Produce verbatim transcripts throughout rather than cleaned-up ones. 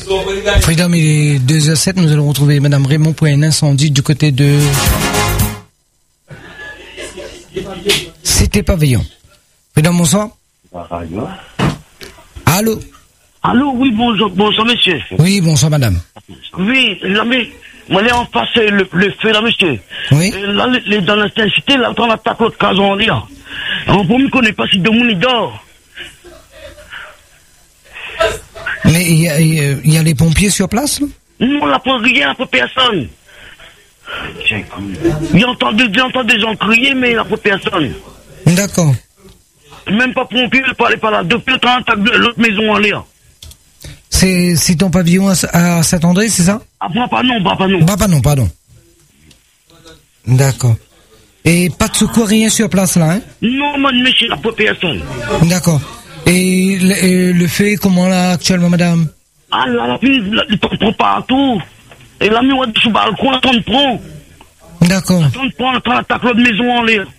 Freedom, il est deux heures zéro sept, nous allons retrouver Madame Raymond pour un incendie du côté de Cité Pavillon. Freedom, bonsoir. Allô? Allô, oui, bonjour, bonsoir, monsieur. Oui, bonsoir, madame. Oui, là, mais, moi, là, en face, le, le feu, là, monsieur. Oui. Et là, les, dans l'intensité, là, on attaque l'autre cas, on est là. On ne connaît pas si de monde il dort. Mais il y a, il y a les pompiers sur place, là? Non, on n'a pas rien pour personne. Il entend, il entend des gens crier, mais il n'a pas personne. D'accord. Même pas pompier, il parlait pas là. Depuis le temps, on attaque l'autre maison en l'air. C'est, c'est ton pavillon à, à Saint-André, c'est ça? Ah, bah, pas non, bah, pas non. Bah, pas non, pardon. D'accord. Et pas de secours, rien sur place, là, hein? Non, moi, monsieur, il n'a pas personne. D'accord. Et le, et le feu, comment là, actuellement, madame? Ah, là, la fille, il t'en prend partout. Et là, on est sur le balcon, là, t'en prend. D'accord. T'en prend, là, t'en attaque l'autre maison en l'air.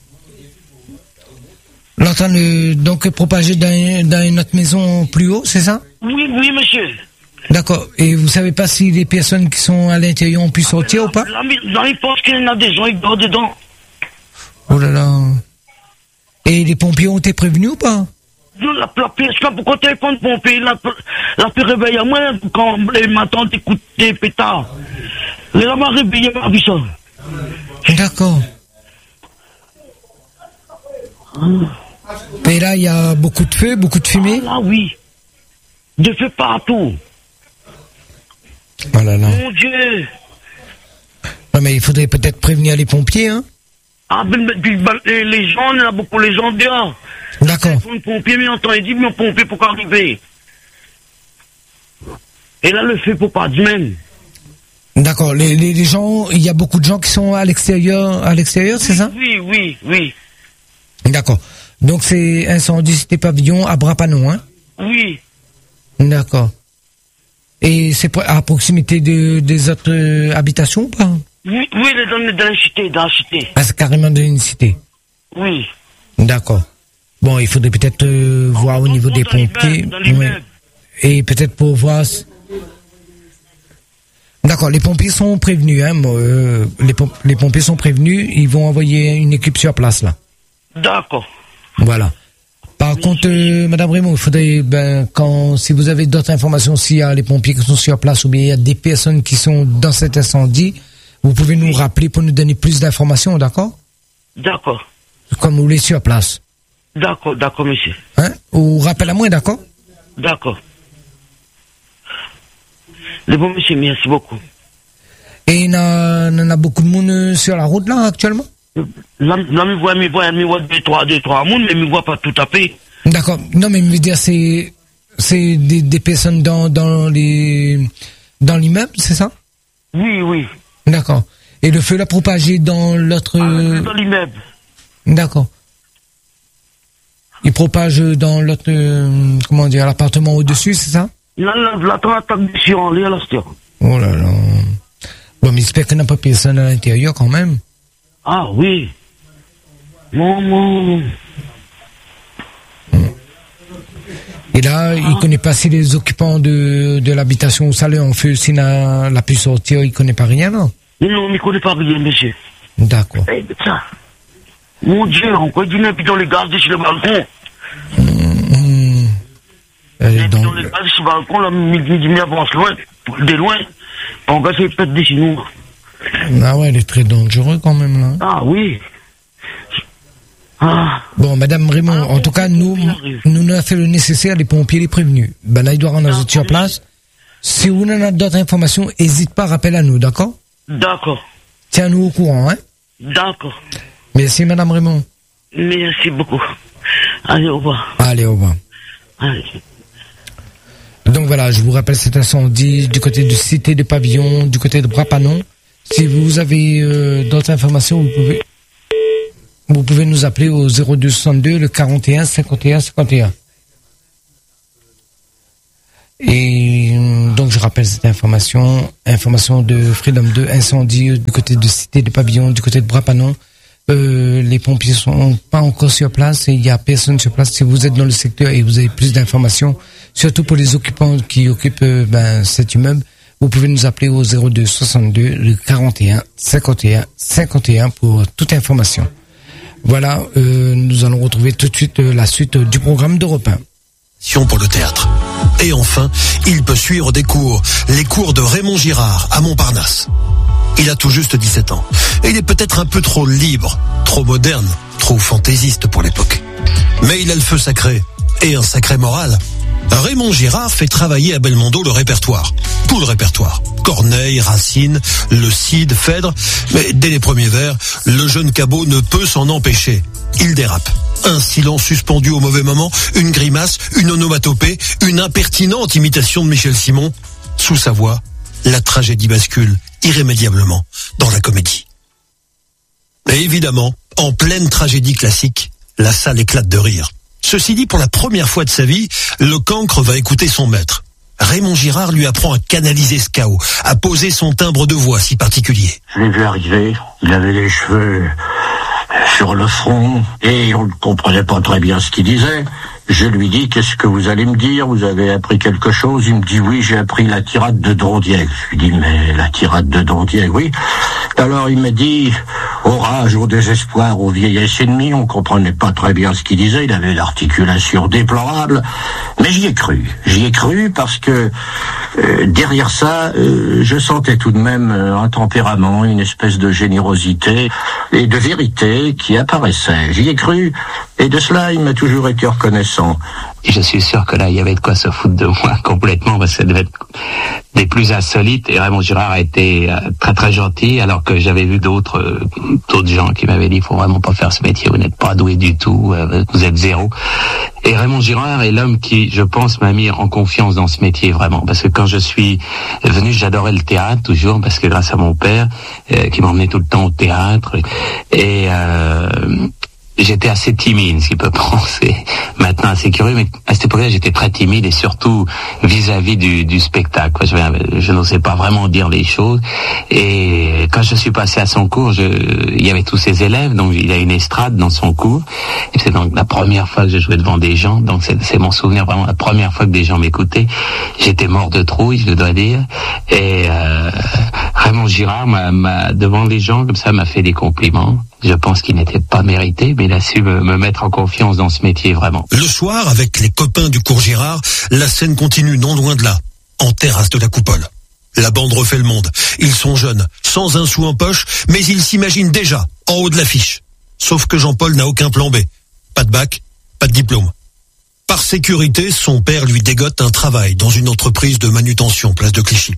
Là, t'en euh, donc propagé dans, dans une autre maison plus haut, c'est ça? Oui, oui, monsieur. D'accord. Et vous savez pas si les personnes qui sont à l'intérieur ont pu sortir là, ou pas? Là, là, il pense qu'il y en a des gens, ils dorment dedans. Oh là là. Et les pompiers ont été prévenus ou pas? La, la, la, la, pourquoi téléphone pompier, la, la fait réveiller à moi quand les matins t'écoutes des pétards. Et là, m'a réveillé, m'a vu ça. D'accord. Et là, il y a beaucoup de feu, beaucoup de fumée? Ah là, oui. De feu partout. Oh là là. Mon Dieu. Non, mais il faudrait peut-être prévenir les pompiers, hein? Ah, ben, ben, ben, les gens, il y en a beaucoup, les gens dehors. D'accord. Le pompier, mais entend, il dit, mais le pompier, pourquoi arriver? Et là, le feu, pour pas de même. D'accord. Les, les, les gens, il y a beaucoup de gens qui sont à l'extérieur, à l'extérieur, c'est ça? Oui, oui, oui. D'accord. Donc c'est incendie Cité Pavillon à Brapanon, hein? Oui. D'accord. Et c'est à proximité de, des autres euh, habitations ou pas? Oui, oui, il est dans, dans la cité, dans la cité. Ah, c'est carrément dans une cité? Oui. D'accord. Bon, il faudrait peut-être euh, voir au niveau des pompiers. Dans l'immeuble. Et peut-être pour voir... D'accord, les pompiers sont prévenus, hein? Euh, les, pom- les pompiers sont prévenus, ils vont envoyer une équipe sur place, là. D'accord. Voilà. Par contre, euh, Madame Raymond, il faudrait, ben, quand, si vous avez d'autres informations, s'il y a les pompiers qui sont sur place ou bien il y a des personnes qui sont dans cet incendie, vous pouvez nous rappeler pour nous donner plus d'informations, d'accord? D'accord. Comme vous voulez sur place. D'accord, d'accord, monsieur. Hein? Ou rappel à moi, d'accord? D'accord. Le bon monsieur, merci beaucoup. Et il y en a, il y en a beaucoup de monde sur la route, là, actuellement? Là, là, me voit, me voit, me voit deux, trois, deux, trois monde, mais me voit pas tout à fait. D'accord. Non, mais je veux dire, c'est, c'est des, des personnes dans, dans les, dans l'immeuble, c'est ça? Oui, oui. D'accord. Et le feu l'a propagé dans l'autre... Ah, dans l'immeuble. D'accord. Il propage dans l'autre, euh, comment dire, l'appartement au-dessus, c'est ça? Là, là, là, ton attaque dessus en l'air, là, c'est... Oh là là. Bon, mais j'espère qu'il n'y a pas personne à l'intérieur quand même. Ah oui. Non, non. Et là, ah. il ne connaît pas si les occupants de, de l'habitation où ça l'est en feu, s'il n'a la pu sortir, il ne connaît pas rien, non? Non, il ne connaît pas rien, monsieur. D'accord. Eh, ça. Mon Dieu, on peut dire puis dans les gardes sur le balcon. Mmh, mmh. Et donc... dans les gardes sur le balcon, là, il avance loin, de loin. On va se pète dessus nous. Ah ouais, elle est très dangereuse quand même, là. Ah oui. Ah. Bon, Madame Raymond, ah, en tout cas, nous, nous, on a fait le nécessaire, les pompiers, les prévenus. Ben là, il doit rendre sur place. Si vous en avez d'autres informations, n'hésite pas à rappeler à nous, d'accord? D'accord. Tiens-nous au courant, hein? D'accord. Merci, Madame Raymond. Merci beaucoup. Allez, au revoir. Allez, au revoir. Allez. Donc voilà, je vous rappelle cet incendie du côté de Cité de Pavillon, du côté de Brapanon. Si vous avez euh, d'autres informations, vous pouvez vous pouvez nous appeler au zéro deux soixante-deux, le quarante et un, cinquante et un, cinquante et un. Et donc je rappelle cette information, information de Freedom deux, incendie du côté de Cité de Pavillon, du côté de Brapanon. Euh, les pompiers sont pas encore sur place et il y a personne sur place. Si vous êtes dans le secteur et vous avez plus d'informations, surtout pour les occupants qui occupent euh, ben, cet immeuble, vous pouvez nous appeler au zéro deux soixante-deux quarante et un cinquante et un cinquante et un pour toute information. Voilà, euh, nous allons retrouver tout de suite euh, la suite euh, du programme d'Europe un. Pour le théâtre. Et enfin, il peut suivre des cours, les cours de Raymond Girard à Montparnasse. Il a tout juste dix-sept ans. Et il est peut-être un peu trop libre, trop moderne, trop fantaisiste pour l'époque. Mais il a le feu sacré et un sacré moral. Raymond Girard fait travailler à Belmondo le répertoire. Tout le répertoire. Corneille, Racine, Le Cid, Phèdre. Mais dès les premiers vers, le jeune cabot ne peut s'en empêcher. Il dérape. Un silence suspendu au mauvais moment, une grimace, une onomatopée, une impertinente imitation de Michel Simon. Sous sa voix, la tragédie bascule irrémédiablement dans la comédie. Et évidemment, en pleine tragédie classique, la salle éclate de rire. Ceci dit, pour la première fois de sa vie, le cancre va écouter son maître. Raymond Girard lui apprend à canaliser ce chaos, à poser son timbre de voix si particulier. Je l'ai vu arriver, il avait les cheveux sur le front et on ne comprenait pas très bien ce qu'il disait. Je lui dis, qu'est-ce que vous allez me dire? Vous avez appris quelque chose? Il me dit, oui, j'ai appris la tirade de Drondiègue. Je lui dis, mais la tirade de Drondiègue, oui. Alors il me dit, au rage, au désespoir, aux vieillesses ennemies, on comprenait pas très bien ce qu'il disait, il avait l'articulation déplorable, mais j'y ai cru. J'y ai cru parce que euh, derrière ça, euh, je sentais tout de même euh, un tempérament, une espèce de générosité et de vérité qui apparaissait. J'y ai cru, et de cela, il m'a toujours été reconnaissant. Et je suis sûr que là, il y avait de quoi se foutre de moi complètement, parce que ça devait être des plus insolites. Et Raymond Girard a été très très gentil, alors que j'avais vu d'autres euh, d'autres gens qui m'avaient dit, il faut vraiment pas faire ce métier, vous n'êtes pas doué du tout, euh, vous êtes zéro. Et Raymond Girard est l'homme qui, je pense, m'a mis en confiance dans ce métier, vraiment. Parce que quand je suis venu, j'adorais le théâtre, toujours, parce que grâce à mon père, euh, qui m'emmenait tout le temps au théâtre. Et... Euh, J'étais assez timide, ce qui peut penser maintenant assez curieux, mais à cette époque-là, j'étais très timide et surtout vis-à-vis du, du spectacle. Je, je n'osais pas vraiment dire les choses. Et quand je suis passé à son cours, je, il y avait tous ses élèves, donc il y a une estrade dans son cours. Et c'est donc la première fois que je jouais devant des gens, donc c'est, c'est mon souvenir vraiment la première fois que des gens m'écoutaient. J'étais mort de trouille, je dois dire. Et euh, Raymond Girard, m'a, m'a, devant les gens comme ça, m'a fait des compliments. Je pense qu'il n'était pas mérité, mais il a su me, me mettre en confiance dans ce métier, vraiment. Le soir, avec les copains du cours Girard, la scène continue non loin de là, en terrasse de la Coupole. La bande refait le monde. Ils sont jeunes, sans un sou en poche, mais ils s'imaginent déjà en haut de l'affiche. Sauf que Jean-Paul n'a aucun plan B. Pas de bac, pas de diplôme. Par sécurité, son père lui dégote un travail dans une entreprise de manutention, place de Clichy.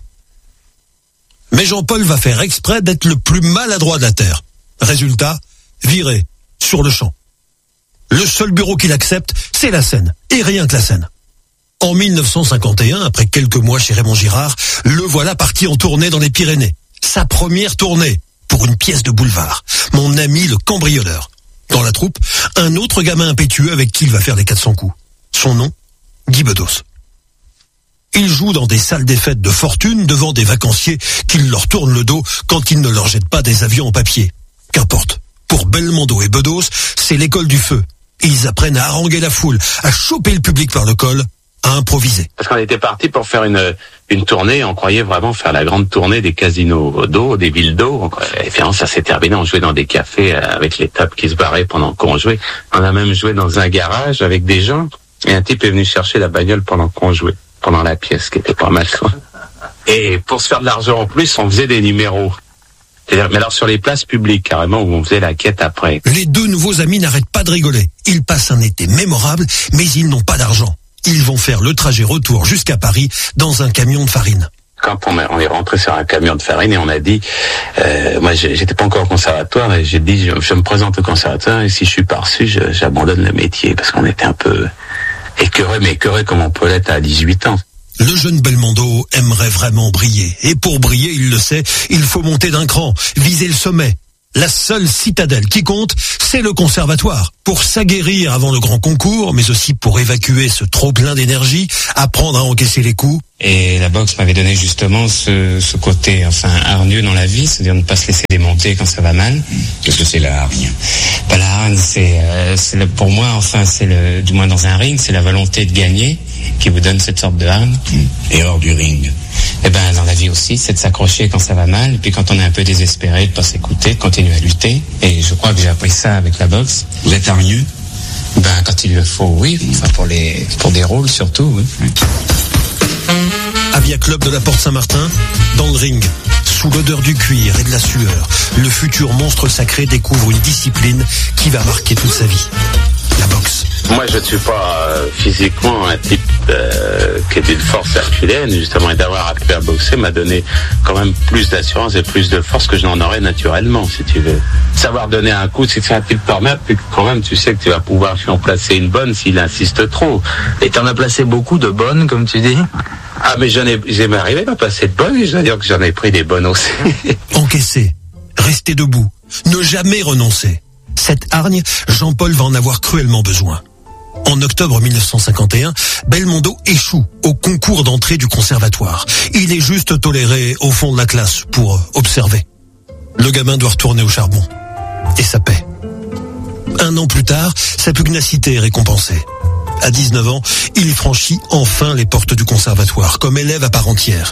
Mais Jean-Paul va faire exprès d'être le plus maladroit de la terre. Résultat, viré, sur le champ. Le seul bureau qu'il accepte, c'est la scène, et rien que la scène. En mille neuf cent cinquante et un, après quelques mois chez Raymond Girard, le voilà parti en tournée dans les Pyrénées. Sa première tournée, pour une pièce de boulevard. Mon ami le cambrioleur. Dans la troupe, un autre gamin impétueux avec qui il va faire les quatre cents coups. Son nom, Guy Bedos. Il joue dans des salles des fêtes de fortune devant des vacanciers qui leur tournent le dos quand ils ne leur jettent pas des avions en papier. Qu'importe. Pour Belmondo et Bedos, c'est l'école du feu. Ils apprennent à haranguer la foule, à choper le public par le col, à improviser. Parce qu'on était parti pour faire une une tournée, on croyait vraiment faire la grande tournée des casinos d'eau, des villes d'eau. Et finalement, ça s'est terminé, on jouait dans des cafés avec les tables qui se barraient pendant qu'on jouait. On a même joué dans un garage avec des gens, et un type est venu chercher la bagnole pendant qu'on jouait, pendant la pièce, qui était pas mal. Et pour se faire de l'argent en plus, on faisait des numéros. C'est-à-dire, mais alors sur les places publiques, carrément, où on faisait la quête après. Les deux nouveaux amis n'arrêtent pas de rigoler. Ils passent un été mémorable, mais ils n'ont pas d'argent. Ils vont faire le trajet retour jusqu'à Paris dans un camion de farine. Quand on est rentré sur un camion de farine et on a dit, euh, moi j'étais pas encore au conservatoire, et j'ai dit, je, je me présente au conservatoire et si je suis pas reçu, je, j'abandonne le métier, parce qu'on était un peu écœuré, mais écœuré comme on peut l'être à dix-huit ans. Le jeune Belmondo aimerait vraiment briller. Et pour briller, il le sait, il faut monter d'un cran, viser le sommet. La seule citadelle qui compte, c'est le conservatoire. Pour s'aguerrir avant le grand concours, mais aussi pour évacuer ce trop-plein d'énergie, apprendre à encaisser les coups. Et la boxe m'avait donné justement ce, ce côté enfin hargneux dans la vie, c'est-à-dire ne pas se laisser démonter quand ça va mal. Qu'est-ce que c'est la hargne? Bah, la hargne, c'est, euh, c'est le, pour moi, enfin, c'est le, du moins dans un ring, c'est la volonté de gagner qui vous donne cette sorte de hargne. Et hors du ring? Eh ben, dans la vie aussi, c'est de s'accrocher quand ça va mal, et puis quand on est un peu désespéré, de pas s'écouter, de continuer à lutter. Et je crois que j'ai appris ça avec la boxe. Vous êtes hargneux? Ben, quand il le faut, oui. Enfin, pour les, pour des rôles surtout, oui. Avia Club de la Porte Saint-Martin, dans le ring, sous l'odeur du cuir et de la sueur, le futur monstre sacré découvre une discipline qui va marquer toute sa vie. La boxe. Moi, je ne suis pas euh, physiquement un type euh, qui est d'une force herculéenne, justement, et d'avoir appris à boxer m'a donné quand même plus d'assurance et plus de force que je n'en aurais naturellement, si tu veux. Savoir donner un coup, si c'est un type tornade, puis quand même, tu sais que tu vas pouvoir lui en placer une bonne s'il insiste trop. Et t'en as placé beaucoup de bonnes, comme tu dis? Ah, mais j'en ai, j'ai arrivé à passer de bonnes, et je dois dire que j'en ai pris des bonnes aussi. Encaisser, rester debout, ne jamais renoncer. Cette hargne, Jean-Paul va en avoir cruellement besoin. En octobre mille neuf cent cinquante et un, Belmondo échoue au concours d'entrée du conservatoire. Il est juste toléré au fond de la classe pour observer. Le gamin doit retourner au charbon. Et ça paie. Un an plus tard, sa pugnacité est récompensée. À dix-neuf ans, il franchit enfin les portes du conservatoire, comme élève à part entière.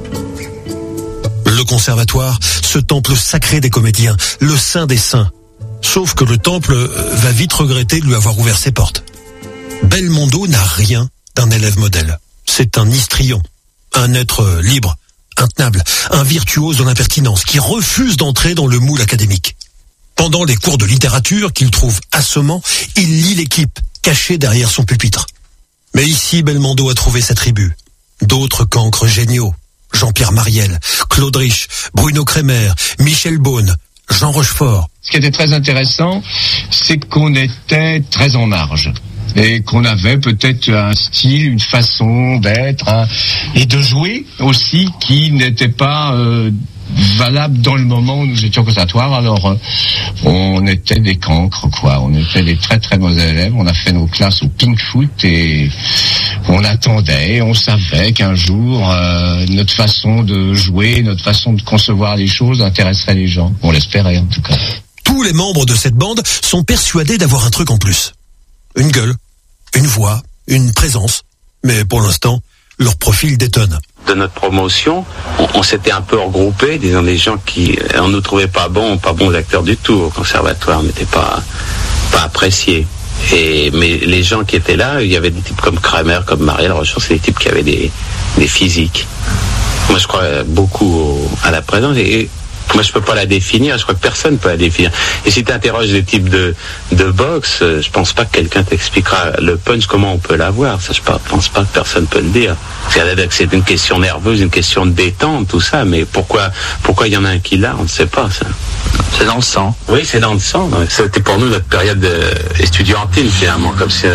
Le conservatoire, ce temple sacré des comédiens, le saint des saints. Sauf que le temple va vite regretter de lui avoir ouvert ses portes. Belmondo n'a rien d'un élève modèle. C'est un histrion, un être libre, intenable, un virtuose de l'impertinence qui refuse d'entrer dans le moule académique. Pendant les cours de littérature qu'il trouve assommants, il lit l'Équipe, caché derrière son pupitre. Mais ici, Belmondo a trouvé sa tribu. D'autres cancres géniaux. Jean-Pierre Mariel, Claude Rich, Bruno Kremer, Michel Beaune, Jean Rochefort. Ce qui était très intéressant, c'est qu'on était très en marge. Et qu'on avait peut-être un style, une façon d'être, hein, et de jouer aussi qui n'était pas euh, valable dans le moment où nous étions au conservatoire. Alors euh, on était des cancres, quoi. On était des très très mauvais élèves. On a fait nos classes au pink foot et on attendait, on savait qu'un jour euh, notre façon de jouer, notre façon de concevoir les choses intéresserait les gens. On l'espérait en tout cas. Tous les membres de cette bande sont persuadés d'avoir un truc en plus. Une gueule, une voix, une présence. Mais pour l'instant, leur profil détonne. De notre promotion, on, on s'était un peu regroupés, disons des gens qui, on nous trouvait pas bons, pas bons acteurs du tout au conservatoire, on n'était pas, pas appréciés. Et, mais les gens qui étaient là, il y avait des types comme Kramer, comme Marielle Rochon, c'est des types qui avaient des, des physiques. Moi, je crois beaucoup au, à la présence et, moi, je peux pas la définir, je crois que personne peut la définir. Et si tu interroges des types de, de boxe, je pense pas que quelqu'un t'expliquera le punch, comment on peut l'avoir. Ça, je pense pas que personne peut le dire. C'est une question nerveuse, une question de détente, tout ça, mais pourquoi, pourquoi il y en a un qui l'a, on ne sait pas, ça. C'est dans le sang. Oui, c'est dans le sang. C'était pour nous notre période estudiantine, finalement, comme si,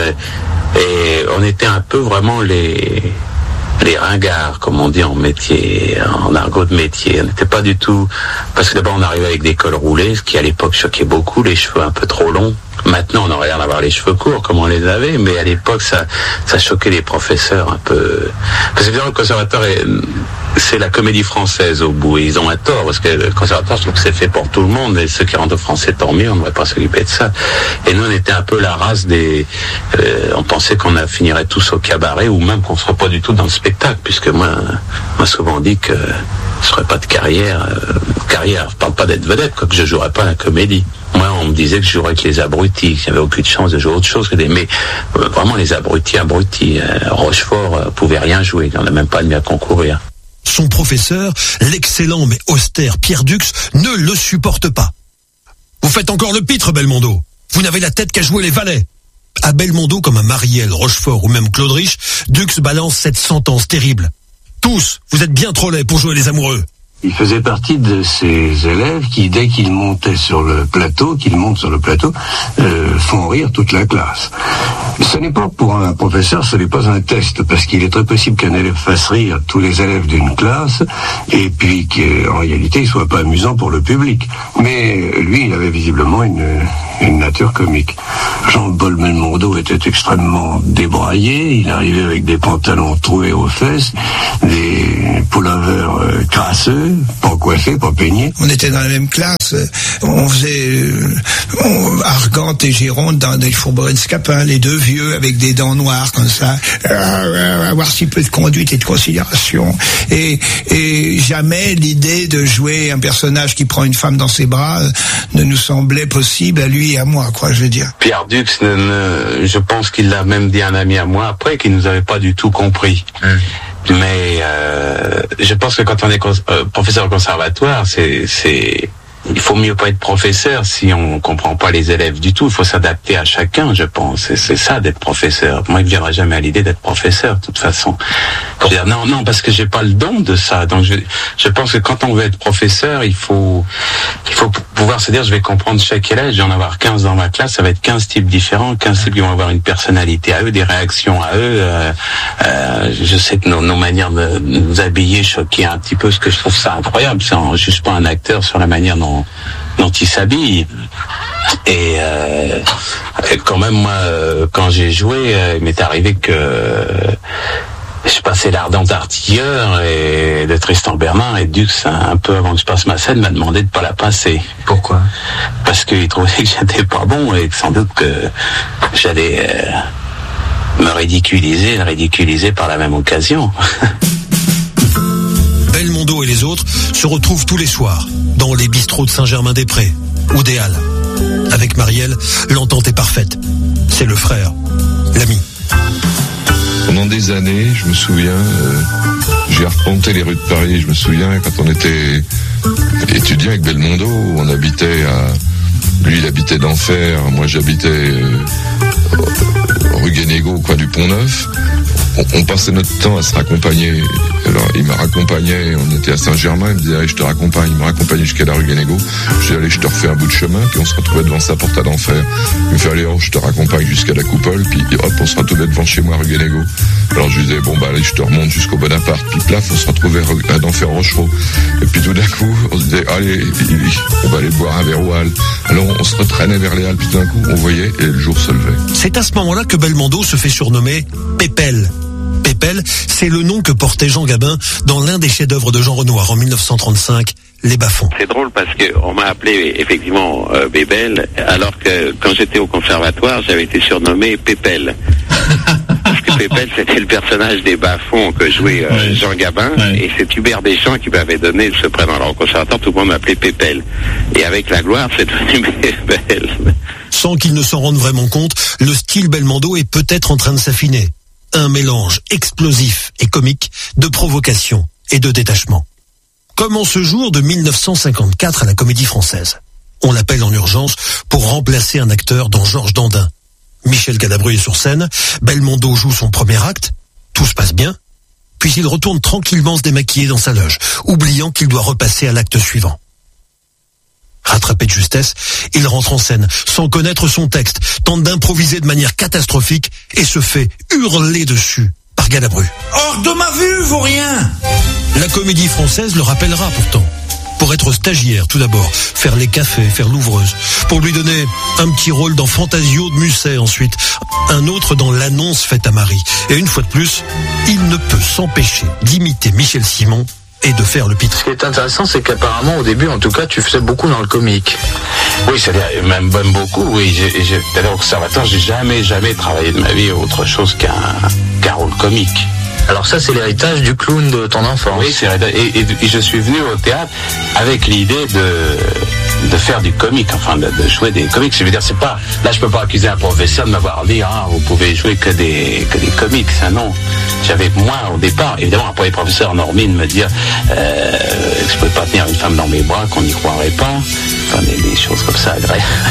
et on était un peu vraiment les, les ringards, comme on dit en métier, en argot de métier. On n'était pas du tout, parce que d'abord on arrivait avec des cols roulés, ce qui à l'époque choquait beaucoup, les cheveux un peu trop longs. Maintenant, on aurait l'air d'avoir les cheveux courts, comme on les avait, mais à l'époque, ça, ça choquait les professeurs un peu. Parce que, évidemment, le conservatoire, est, c'est la comédie française au bout, et ils ont un tort, parce que le conservatoire, je trouve que c'est fait pour tout le monde, et ceux qui rentrent au français, tant mieux, on ne devrait pas s'occuper de ça. Et nous, on était un peu la race des, euh, on pensait qu'on a, finirait tous au cabaret, ou même qu'on ne serait pas du tout dans le spectacle, puisque moi, on m'a souvent dit que je ne ferais pas de carrière, euh, carrière, je parle pas d'être vedette, quoique je jouerais pas à la comédie. Moi, on me disait que je jouerais avec les abrutis, qu'il n'y avait aucune chance de jouer autre chose que des... Mais euh, vraiment, les abrutis, abrutis. Euh, Rochefort euh, pouvait rien jouer, il n'en a même pas admis à concourir. Son professeur, l'excellent mais austère Pierre Dux, ne le supporte pas. Vous faites encore le pitre, Belmondo. Vous n'avez la tête qu'à jouer les valets. À Belmondo, comme à Marielle, Rochefort ou même Claude Rich, Dux balance cette sentence terrible. Tous, vous êtes bien trop laids pour jouer les amoureux. Il faisait partie de ces élèves qui, dès qu'ils montaient sur le plateau, qu'ils montent sur le plateau, euh, font rire toute la classe. Ce n'est pas pour un professeur, ce n'est pas un test, parce qu'il est très possible qu'un élève fasse rire tous les élèves d'une classe, et puis qu'en réalité, il soit pas amusant pour le public. Mais lui, il avait visiblement une, une nature comique. Jean-Paul Belmondo était extrêmement débraillé, il arrivait avec des pantalons troués aux fesses, des pullovers euh, crasseux, pas coiffé, pas peigné. On était dans la même classe, on faisait euh, on, Argante et Géronte dans des Fourberies de Scapin, les deux vieux avec des dents noires comme ça, euh, avoir si peu de conduite et de considération, et, et jamais l'idée de jouer un personnage qui prend une femme dans ses bras euh, ne nous semblait possible à lui et à moi, quoi, je veux dire. Pierre Dux, ne, ne, je pense qu'il l'a même dit à un ami à moi après, qu'il nous avait pas du tout compris. Mmh. Mais euh, je pense que quand on est cons- euh, professeur au conservatoire, c'est, c'est, il faut mieux pas être professeur si on comprend pas les élèves du tout. Il faut s'adapter à chacun, je pense. C'est, c'est ça d'être professeur. Moi, il ne viendra jamais à l'idée d'être professeur, de toute façon. Pour dire non, non, parce que j'ai pas le don de ça. Donc, je, je pense que quand on veut être professeur, il faut, il faut pouvoir se dire, je vais comprendre chaque élève. Je vais en avoir quinze dans ma classe. Ça va être quinze types différents, quinze types qui vont avoir une personnalité à eux, des réactions à eux. Euh, euh, je sais que nos, nos manières de nous habiller choquaient un petit peu, ce que je trouve ça incroyable. C'est en, juste pas un acteur sur la manière dont dont il s'habille. Et, euh, et quand même, moi, quand j'ai joué, euh, il m'est arrivé que euh, je passais l'Ardent Artilleur et de Tristan Bernard, et Dux, un peu avant que je passe ma scène, m'a demandé de pas la passer. Pourquoi ? Parce qu'il trouvait que j'étais pas bon et que sans doute que j'allais euh, me ridiculiser, le ridiculiser par la même occasion. Belmondo et les autres se retrouvent tous les soirs dans les bistrots de Saint-Germain-des-Prés ou des Halles. Avec Marielle, l'entente est parfaite. C'est le frère, l'ami. Pendant des années, je me souviens, euh, j'ai arpenté les rues de Paris. Je me souviens quand on était étudiant avec Belmondo, on habitait à... Lui, il habitait d'Enfer, moi j'habitais euh, rue Guénégaud, au coin du Pont-Neuf. On, on passait notre temps à se raccompagner. Alors, il me raccompagnait, on était à Saint-Germain, il me disait, allez, je te raccompagne. Il me raccompagnait jusqu'à la rue Guénégaud. Je disais, allez, je te refais un bout de chemin, puis on se retrouvait devant sa porte à l'enfer. Il me fait, allez, oh, je te raccompagne jusqu'à la coupole, puis hop, on se retrouvait devant chez moi, rue Guénégaud. Alors, je lui disais, bon, bah, allez, je te remonte jusqu'au Bonaparte, puis plaf, on se retrouvait à l'enfer Rochereau. Et puis tout d'un coup, on se disait, allez, on va aller boire un verre au Halles. Alors, on se retraînait vers les Halles, puis tout d'un coup, on voyait, et le jour se levait. C'est à ce moment-là que Belmondo se fait surnommer Pépel. Pépel, c'est le nom que portait Jean Gabin dans l'un des chefs-d'œuvre de Jean Renoir en dix-neuf cent trente-cinq, Les Bas-fonds. C'est drôle parce que on m'a appelé effectivement euh, Bébel, alors que quand j'étais au conservatoire, j'avais été surnommé Pépel. Parce que Pépel, c'était le personnage des Bas-fonds que jouait euh, ouais. Jean Gabin, ouais. Et c'est Hubert Deschamps qui m'avait donné ce prénom. Alors au conservatoire, tout le monde m'appelait Pépel. Et avec la gloire, c'est devenu Bébel. Sans qu'il ne s'en rende vraiment compte, le style Belmondo est peut-être en train de s'affiner. Un mélange explosif et comique de provocation et de détachement. Comme en ce jour de dix-neuf cent cinquante-quatre à la Comédie Française. On l'appelle en urgence pour remplacer un acteur dans Georges Dandin. Michel Galabru est sur scène, Belmondo joue son premier acte, tout se passe bien, puis il retourne tranquillement se démaquiller dans sa loge, oubliant qu'il doit repasser à l'acte suivant. Rattrapé de justesse, il rentre en scène, sans connaître son texte, tente d'improviser de manière catastrophique et se fait hurler dessus par Galabru. Hors de ma vue, vaut rien. La Comédie Française le rappellera pourtant. Pour être stagiaire, tout d'abord, faire les cafés, faire l'ouvreuse. Pour lui donner un petit rôle dans Fantasio de Musset ensuite, un autre dans L'annonce faite à Marie. Et une fois de plus, il ne peut s'empêcher d'imiter Michel Simon et de faire le pitre. Ce qui est intéressant, c'est qu'apparemment, au début, en tout cas, tu faisais beaucoup dans le comique. Oui, c'est-à-dire, même, même beaucoup, oui. J'ai, j'ai, d'ailleurs, au conservatoire, j'ai jamais, jamais travaillé de ma vie autre chose qu'un, qu'un rôle comique. Alors ça, c'est l'héritage du clown de ton enfance. Oui, c'est et, et, et je suis venu au théâtre avec l'idée de de faire du comique, enfin de, de jouer des comiques. Je veux dire, c'est pas là, je peux pas accuser un professeur de m'avoir dit ah vous pouvez jouer que des que des comiques, ça non. J'avais moi au départ, évidemment, après les professeurs Normine me dire euh, que je pouvais pas tenir une femme dans mes bras, qu'on n'y croirait pas, enfin des, des choses comme ça.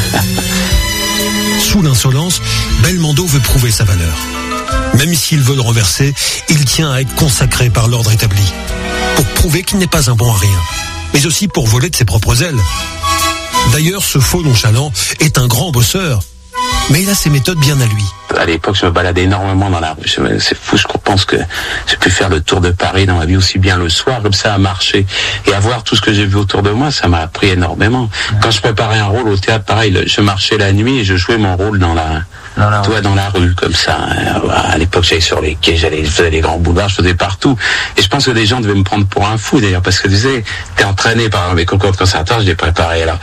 Sous l'insolence, Belmondo veut prouver sa valeur. Même s'il veut le renverser, il tient à être consacré par l'ordre établi. pour prouver qu'il n'est pas un bon à rien, mais aussi pour voler de ses propres ailes. D'ailleurs, ce faux nonchalant est un grand bosseur, mais il a ses méthodes bien à lui. À l'époque, je me baladais énormément dans la rue. C'est fou, je pense que j'ai pu faire le tour de Paris dans ma vie, aussi bien le soir, comme ça, à marcher. Et à voir tout ce que j'ai vu autour de moi, ça m'a appris énormément. Quand je préparais un rôle au théâtre, pareil, je marchais la nuit et je jouais mon rôle dans la, dans la, toi, dans la rue, comme ça. À l'époque, j'allais sur les quais, j'allais, je faisais les grands boulevards, je faisais partout. Et je pense que des gens devaient me prendre pour un fou, d'ailleurs, parce que tu sais, t'es entraîné par mes concours de conservatoire, je les préparais. Alors,